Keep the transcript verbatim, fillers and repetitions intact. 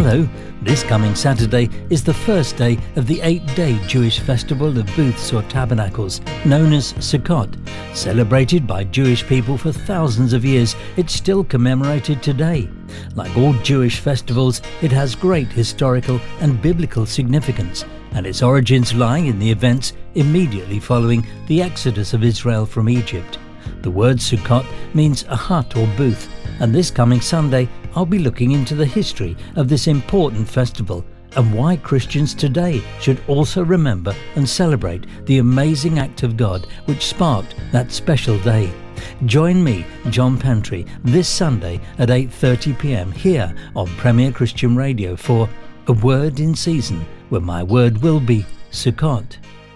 Hello, this coming Saturday is the first day of the eight-day Jewish festival of booths or tabernacles, known as Sukkot. Celebrated by Jewish people for thousands of years, it's still commemorated today. Like all Jewish festivals, it has great historical and biblical significance, and its origins lie in the events immediately following the exodus of Israel from Egypt. The word Sukkot means a hut or booth, and this coming Sunday I'll be looking into the history of this important festival and why Christians today should also remember and celebrate the amazing act of God which sparked that special day. Join me, John Pantry, this Sunday at eight thirty p m here on Premier Christian Radio for A Word in Season, where my word will be Sukkot.